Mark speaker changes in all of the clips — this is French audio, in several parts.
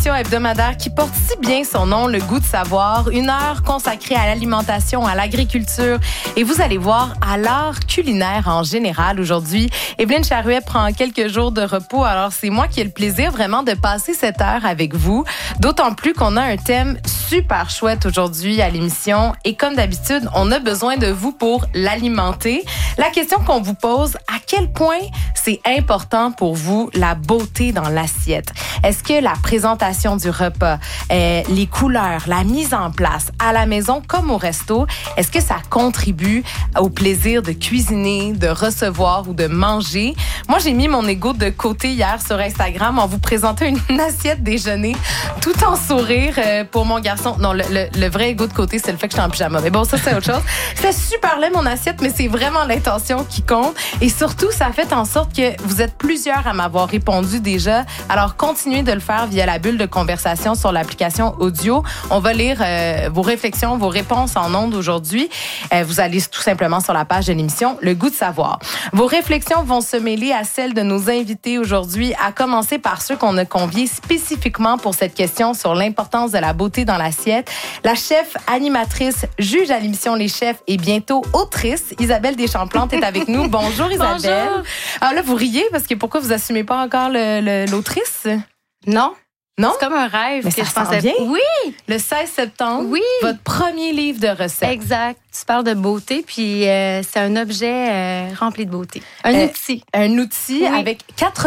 Speaker 1: l'émission hebdomadaire qui porte si bien son nom, Le Goût de savoir. 1 heure consacrée à l'alimentation, à l'agriculture. Et vous allez voir, à l'art culinaire en général aujourd'hui. Evelyne Charouet prend quelques jours de repos. Alors, c'est moi qui ai le plaisir vraiment de passer cette heure avec vous. D'autant plus qu'on a un thème super chouette aujourd'hui à l'émission. Et comme d'habitude, on a besoin de vous pour l'alimenter. La question qu'on vous pose, à quel point c'est important pour vous la beauté dans l'assiette? Est-ce que la présentation du repas, les couleurs, la mise en place à la maison comme au resto, est-ce que ça contribue au plaisir de cuisiner, de recevoir ou de manger? Moi, j'ai mis mon ego de côté hier sur Instagram en vous présentant une assiette déjeuner tout en sourire pour mon garçon. Non, le vrai ego de côté, c'est le fait que je suis en pyjama. Mais bon, ça, c'est autre chose. C'était super laid, mon assiette, mais c'est vraiment l'intention qui compte. Et surtout, ça a fait en sorte que vous êtes plusieurs à m'avoir répondu déjà. Alors, continuez de le faire via la bulle de conversation sur l'application audio. On va lire vos réflexions, vos réponses en ondes aujourd'hui. Vous allez tout simplement sur la page de l'émission Le Goût de savoir. Vos réflexions vont se mêler à celles de nos invités aujourd'hui, à commencer par ceux qu'on a conviés spécifiquement pour cette question sur l'importance de la beauté dans l'assiette. La chef animatrice, juge à l'émission Les Chefs et bientôt autrice, Isabelle Deschamplante est avec nous. Bonjour Isabelle.
Speaker 2: Bonjour.
Speaker 1: Alors là, vous riez parce que pourquoi vous assumez pas encore l'autrice?
Speaker 2: Non.
Speaker 1: Non?
Speaker 2: C'est comme un rêve
Speaker 1: Mais
Speaker 2: que
Speaker 1: ça
Speaker 2: je pensais.
Speaker 1: s'en vient.
Speaker 2: Oui,
Speaker 1: Le 16 septembre,
Speaker 2: Oui.
Speaker 1: votre premier livre de recettes.
Speaker 2: exact. Tu parles de beauté, puis c'est un objet rempli de beauté. Un outil.
Speaker 1: Un outil
Speaker 2: Oui.
Speaker 1: avec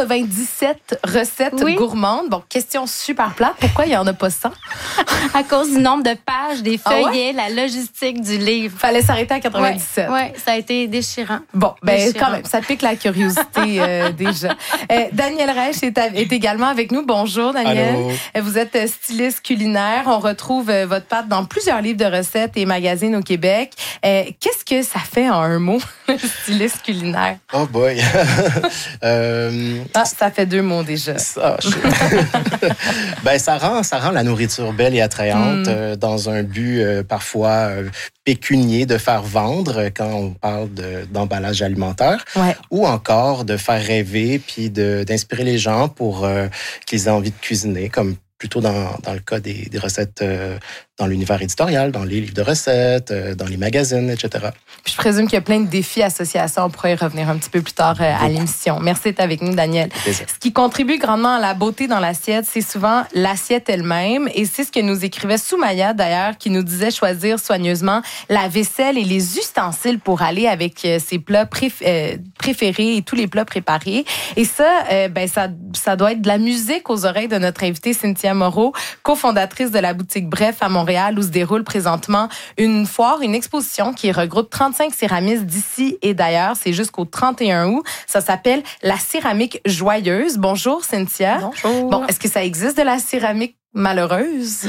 Speaker 1: 97 recettes
Speaker 2: Oui.
Speaker 1: gourmandes. Bon, question super plate. Pourquoi il n'y en a pas 100?
Speaker 2: À cause du nombre de pages, des
Speaker 1: Ah ouais?
Speaker 2: feuillets, la logistique du livre.
Speaker 1: Fallait s'arrêter à 97.
Speaker 2: Oui, ça a été déchirant.
Speaker 1: Bon, ben
Speaker 2: Déchirant.
Speaker 1: quand même, ça pique la curiosité déjà. Daniel Reich est également avec nous. Bonjour Daniel.
Speaker 3: Allô.
Speaker 1: Vous êtes styliste culinaire. On retrouve votre patte dans plusieurs livres de recettes et magazines au Québec. Qu'est-ce que ça fait en un mot, styliste culinaire?
Speaker 3: Oh boy.
Speaker 1: Ça fait 2 mots déjà.
Speaker 3: Ben, ça rend la nourriture belle et attrayante dans un but parfois pécunier de faire vendre quand on parle d'emballage alimentaire,
Speaker 1: Ouais.
Speaker 3: ou encore de faire rêver puis d'inspirer les gens pour qu'ils aient envie de cuisiner, comme plutôt dans le cas des recettes dans l'univers éditorial, dans les livres de recettes, dans les magazines, etc.
Speaker 1: Puis je présume qu'il y a plein de défis associés à ça. On pourrait y revenir un petit peu plus tard à l'émission. Merci d'être avec nous, Daniel.
Speaker 3: Plaisir.
Speaker 1: Ce qui contribue grandement à la beauté dans l'assiette, c'est souvent l'assiette elle-même. Et c'est ce que nous écrivait Soumaya, d'ailleurs, qui nous disait choisir soigneusement la vaisselle et les ustensiles pour aller avec ses plats préférés et tous les plats préparés. Et ça, ça doit être de la musique aux oreilles de notre invitée Cynthia Moreau, cofondatrice de la boutique Bref à Montréal, où se déroule présentement une foire, une exposition qui regroupe 35 céramistes d'ici et d'ailleurs. C'est jusqu'au 31 août. Ça s'appelle La céramique joyeuse. Bonjour, Cynthia.
Speaker 2: Bonjour.
Speaker 1: Bon, est-ce que ça existe de la céramique malheureuse?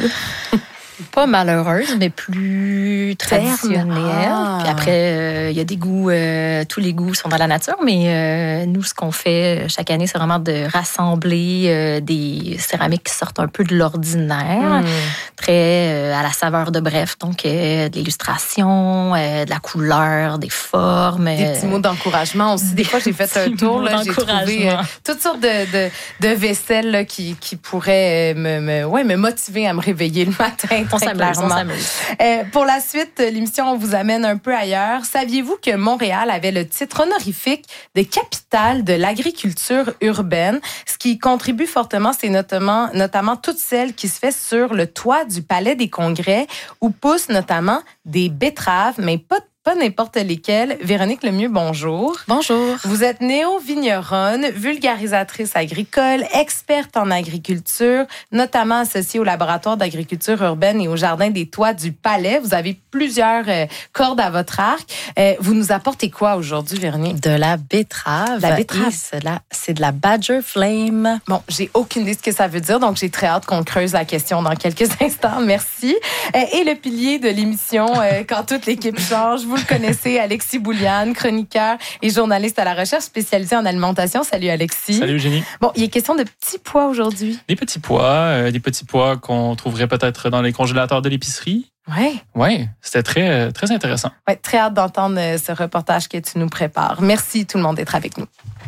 Speaker 4: Pas malheureuse, mais plus traditionnelle.
Speaker 1: Ah.
Speaker 4: Puis après, il y a des goûts, tous les goûts sont dans la nature, mais nous, ce qu'on fait chaque année, c'est vraiment de rassembler des céramiques qui sortent un peu de l'ordinaire, très à la saveur de Bref. Donc, de l'illustration, de la couleur, des formes.
Speaker 1: Des petits mots d'encouragement aussi. Des fois, j'ai fait un tour, là, j'ai trouvé toutes sortes de vaisselle là, qui pourraient me motiver à me réveiller le matin.
Speaker 4: On s'amuse.
Speaker 1: Pour la suite, l'émission, on vous amène un peu ailleurs. Saviez-vous que Montréal avait le titre honorifique de capitale de l'agriculture urbaine? Ce qui contribue fortement, c'est notamment toute celle qui se fait sur le toit du Palais des Congrès, où poussent notamment des betteraves, mais pas n'importe lesquelles. Véronique Lemieux, bonjour.
Speaker 4: Bonjour.
Speaker 1: Vous êtes néo-vigneronne, vulgarisatrice agricole, experte en agriculture, notamment associée au laboratoire d'agriculture urbaine et au jardin des toits du Palais. Vous avez plusieurs cordes à votre arc. Vous nous apportez quoi aujourd'hui, Véronique?
Speaker 4: De la betterave.
Speaker 1: La betterave.
Speaker 4: C'est de la Badger Flame.
Speaker 1: Bon, j'ai aucune idée de ce que ça veut dire, donc j'ai très hâte qu'on creuse la question dans quelques instants. Merci. Et le pilier de l'émission, quand toute l'équipe change, vous le connaissez, Alexis Bouliane, chroniqueur et journaliste à la recherche spécialisé en alimentation. Salut Alexis.
Speaker 5: Salut Eugénie.
Speaker 1: Bon, il est question de petits pois aujourd'hui.
Speaker 5: Des petits pois qu'on trouverait peut-être dans les congélateurs de l'épicerie. Oui, c'était très, très intéressant.
Speaker 1: Ouais, très hâte d'entendre ce reportage que tu nous prépares. Merci tout le monde d'être avec nous.